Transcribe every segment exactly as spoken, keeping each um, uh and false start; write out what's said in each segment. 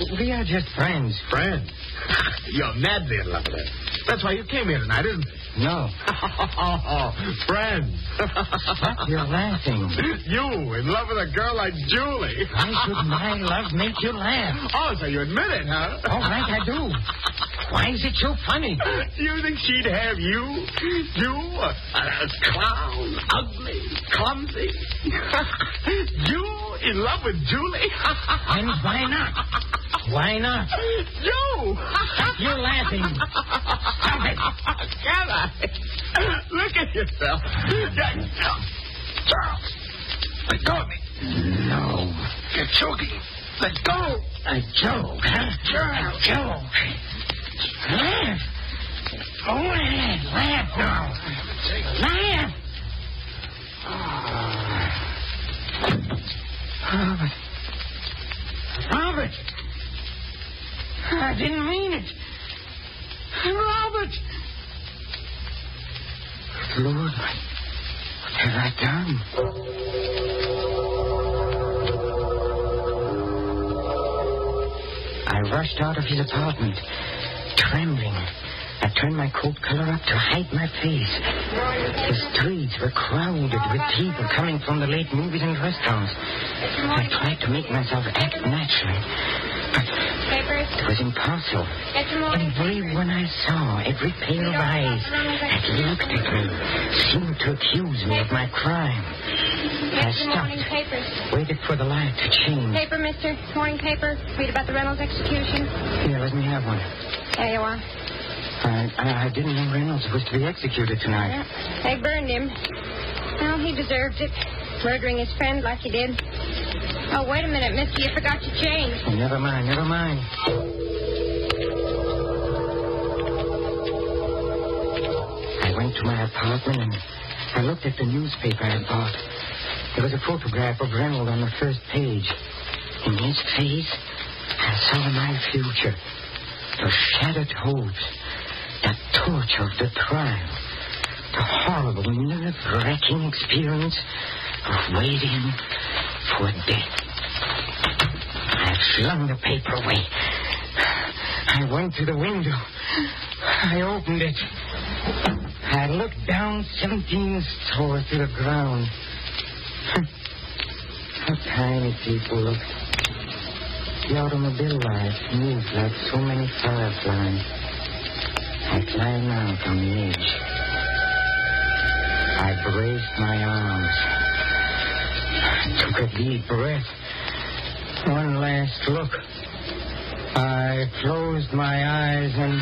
we are just friends. Friends? You're madly in love with her. That's why you came here tonight, isn't it? No. Friends. What? You're laughing. You in love with a girl like Julie. Why should my love make you laugh? Oh, so you admit it, huh? All right, I do. Why is it so funny? You think she'd have you? You, a, a clown, ugly, clumsy. You in love with Julie? And why not? Why not? You! You're laughing. Stop it. Can I? Look at yourself. Charles, let go of me. No. You're choking. Let go. A joke, huh? Charles. A joke. Laugh. Go ahead. Laugh now. Laugh. Robert. Robert. I didn't mean it. Robert. Lord, what have I done? I rushed out of his apartment, trembling. I turned my coat collar up to hide my face. The streets were crowded with people coming from the late movies and restaurants. I tried to make myself act naturally, but it was impossible. Everyone I saw, every pair of eyes that looked at me, seemed to accuse me of my crime. I stopped, waited for the light to change. Paper, mister. Morning paper. Read about the Reynolds execution. Here, let me have one. There you are. I, I, I didn't know Reynolds was to be executed tonight. Yeah, they burned him. Well, he deserved it. Murdering his friend like he did. Oh, wait a minute, mister. You forgot to change. Oh, never mind, never mind. I went to my apartment and I looked at the newspaper I bought. There was a photograph of Reynolds on the first page. In his face, I saw my future. The shattered hopes. The torture of the trial. The horrible, nerve-wracking experience of waiting for death. I flung the paper away. I went to the window. I opened it. I looked down seventeen floors to the ground. How tiny people look. The automobile lights moved like so many fireflies. I climbed out on the edge. I braced my arms. I took a deep breath. One last look. I closed my eyes and...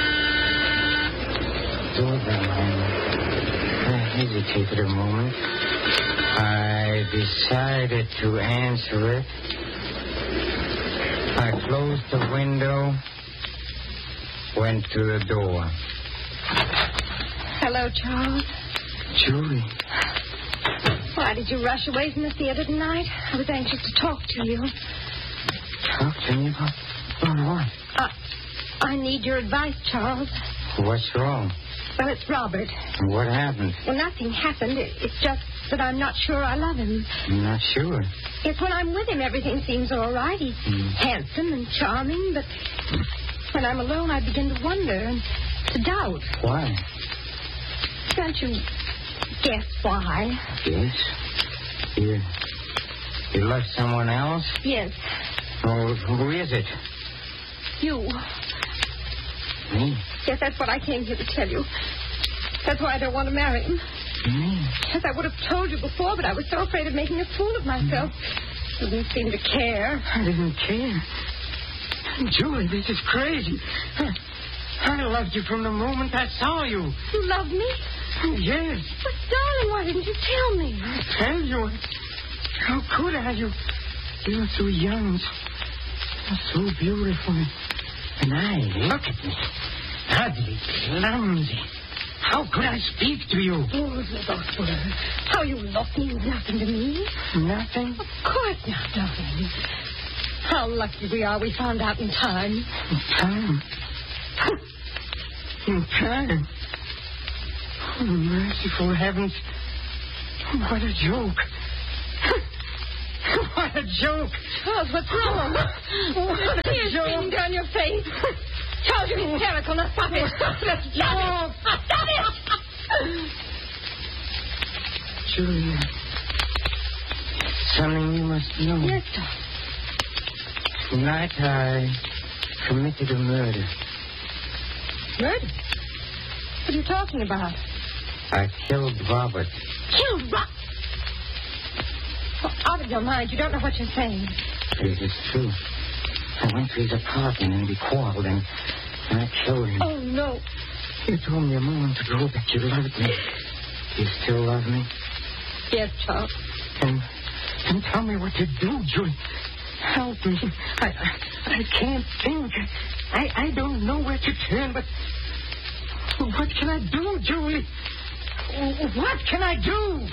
Doorbell rang. I hesitated a moment. I decided to answer it. I closed the window, went to the door. Hello, Charles. Julie. Why did you rush away from the theater tonight? I was anxious to talk to you. Talk to me about, about what? I, I need your advice, Charles. What's wrong? Well, it's Robert. What happened? Well, nothing happened. It, it's just that I'm not sure I love him. I'm not sure. Yes, when I'm with him, everything seems all right. He's Mm. handsome and charming, but when I'm alone, I begin to wonder and to doubt. Why? Can't you guess why? Yes. You, you love someone else? Yes, Oh, who is it? you. Me? Yes, that's what I came here to tell you. That's why I don't want to marry him. Me? Yes, I would have told you before, but I was so afraid of making a fool of myself. You didn't seem to care. I didn't care. Julie, this is crazy. I, I loved you from the moment I saw you. You love me? Yes. But, darling, why didn't you tell me? I tell you. How could I? You, you're so young. You're so beautiful. And I, look at me. Ugly, clumsy. How could I speak to you? Oh, those words. How you look means nothing to me. Nothing? Of course not, darling. How lucky we are we found out in time. In time? In time? Oh, merciful heavens. What a joke. What a joke. Charles, what's wrong? What a joke. your face. Charles, you're hysterical. Now stop it. Stop it. Stop it. Julia, something you must know. Yes, Charles. Tonight I committed a murder. Murder? What are you talking about? I killed Robert. Killed Robert? Oh, out of your mind. You don't know what you're saying. It is true. I went to his apartment and we quarreled and I killed him. Oh, no. You told me a moment ago that you loved me. You still love me? Yes, Charles. And, and tell me what to do, Julie. Help me. I, I, I can't think. I, I don't know where to turn, but what can I do, Julie? What can I do?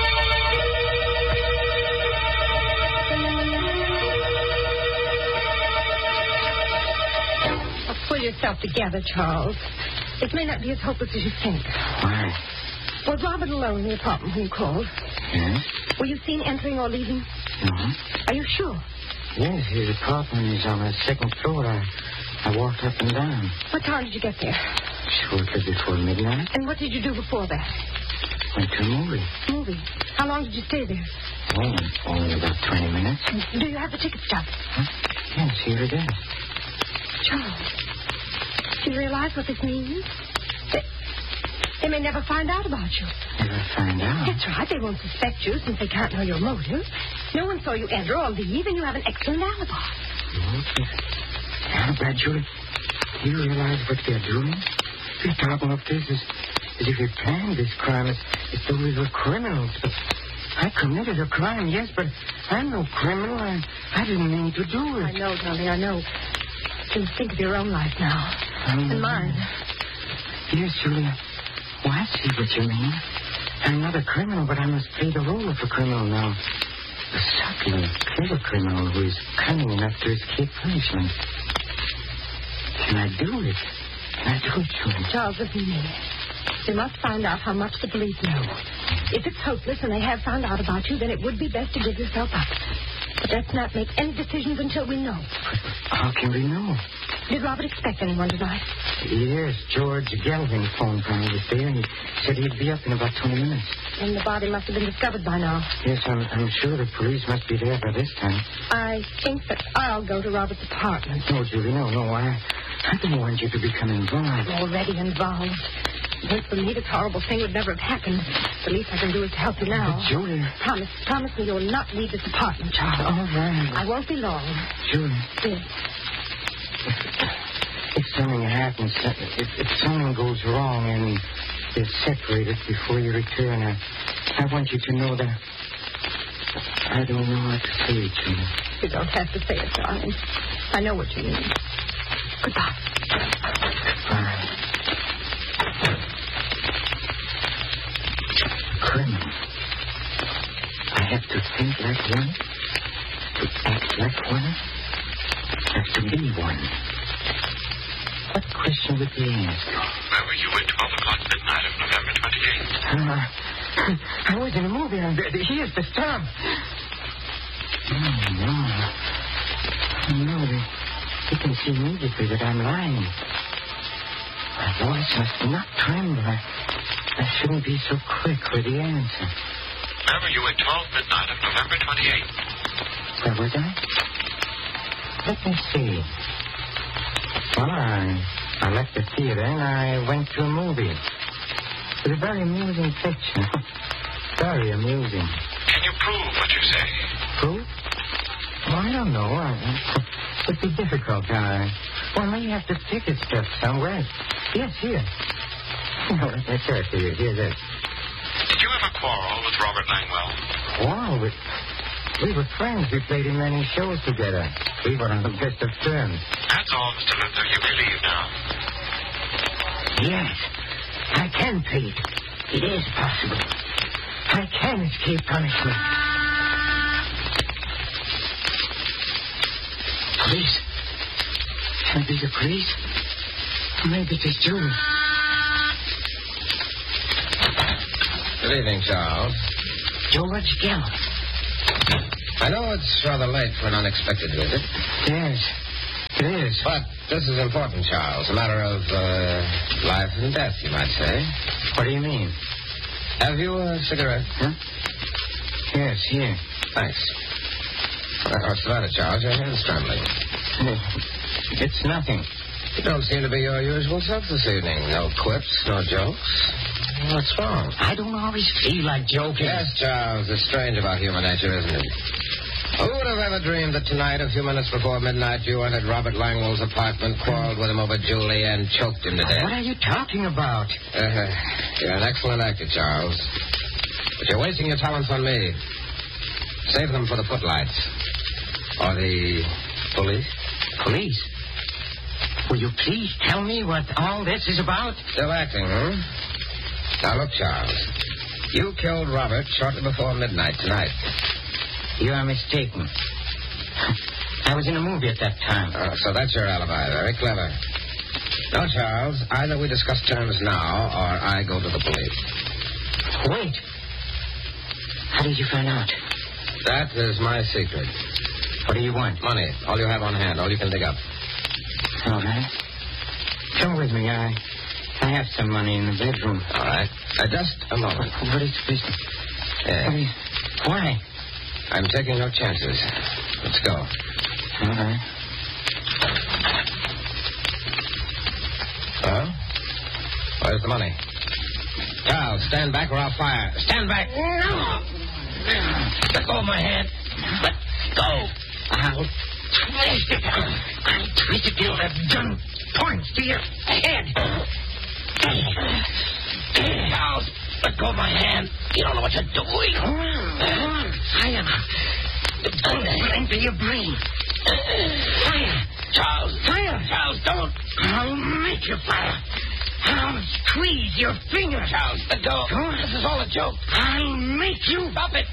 Oh, pull yourself together, Charles. It may not be as hopeless as you think. Why? Was Robert alone in the apartment when you called? Yes? Were you seen entering or leaving? No. Are you sure? Yes, his apartment is on the second floor. I, I walked up and down. What time did you get there? Shortly before midnight. And what did you do before that? Went to a movie. Movie? How long did you stay there? Oh, only about twenty minutes. Do you have the ticket stub? Huh? Yes, here it is. Charles, do you realize what this means? They, they may never find out about you. Never find out? That's right. They won't suspect you since they can't know your motive. No one saw you enter or leave, and you have an excellent alibi. Okay. Alibi, Julie. Do you realize what they're doing? They're talking of this as, as if you planned this crime, as, as though we were criminals. But I committed a crime, yes, but I'm no criminal. I, I didn't mean to do it. I know, darling, I know. Just think of your own life now. Um, and mine. Yes, Julia. Well, I see what you mean. I'm not a criminal, but I must play the role of a criminal now. A subtle, clever criminal who is cunning enough to escape punishment. Can I do it? Can I do it, Julia? Charles, listen to me. We must find out how much the police know. If it's hopeless and they have found out about you, then it would be best to give yourself up. But let's not make any decisions until we know. How can we know? Did Robert expect anyone tonight? Yes, George Gelvin phoned when he was there, and he said he'd be up in about twenty minutes. And the body must have been discovered by now. Yes, I'm, I'm sure the police must be there by this time. I think that I'll go to Robert's apartment. No, Julie, no, no. I, I don't want you to become involved. I'm already involved. If for me, this horrible thing would never have happened. The least I can do is to help you now. But, Julie... Promise, promise me you'll not leave this apartment, Charles. All right. I won't be long. Julie. Yes. If something happens, if, if something goes wrong and you're separated before you return, I, I want you to know that I don't know what to say to you. You don't have to say it, darling. I know what you mean. Goodbye. Goodbye. Criminal. I have to think like one, to act like one, have to be one. What question would be asked? Where were you at twelve o'clock midnight of November twenty-eighth? Uh, I was in a movie, and here's the stump. Oh, no. No, they, they can see immediately that I'm lying. My voice must not tremble. I, I shouldn't be so quick with the answer. Where were you at twelve midnight of November twenty-eighth? Where was I? Let me see. Well, I, I left the theater and I went to a movie. It was a very amusing picture. Very amusing. Can you prove what you say? Proof? Well, I don't know. I, it'd be difficult. I, well, I may have to ticket stuff somewhere. Yes, here. No, let me show it to you. Here's it. Did you ever quarrel with Robert Langwell? Quarrel with... We were friends. We played in many shows together. We were on the best of terms. That's all, Mister Luther. You may leave now. Yes, I can, Pete. It is possible. I can escape punishment. Police? Can it be the police? Maybe it is Julie. Good evening, Charles. George Gelvin. I know it's rather late for an unexpected visit. Yes, it is. years. But this is important, Charles. A matter of uh, life and death, you might say. What do you mean? Have you a cigarette? Huh? Yes, here. Thanks. Uh, what's the matter, Charles? Your hand's trembling. It's nothing. You don't seem to be your usual self this evening. No quips, no jokes. What's wrong? I don't always feel like joking. Yes, Charles. It's strange about human nature, isn't it? Who would have ever dreamed that tonight, a few minutes before midnight, you entered Robert Langwell's apartment, quarreled with him over Julie, and choked him to death? What are you talking about? Uh, you're an excellent actor, Charles. But you're wasting your talents on me. Save them for the footlights. Or the police. Police? Will you please tell me what all this is about? Still acting, huh? Now, look, Charles. You killed Robert shortly before midnight tonight. You are mistaken. I was in a movie at that time. Oh, so that's your alibi. Very clever. No, Charles. Either we discuss terms now, or I go to the police. Wait. How did you find out? That is my secret. What do you want? Money. All you have on hand. All you can dig up. All right. Come with me. I I have some money in the bedroom. All right. Uh, just a moment. What is this? Uh, Why? I'm taking no chances. Let's go. All right. Well, where's the money? Charles, stand back or I'll fire. Stand back. No! Let go of my hand. Let go. I'll twist it. I'll twist it till that gun points to your head. Charles, let go of my hand. You don't know what you're doing. Fire. The gun will enter your brain. Fire. Charles. Fire. Charles, don't. I'll make you fire. I'll squeeze your finger. Charles, let go. This is all a joke. I'll make you. Stop it.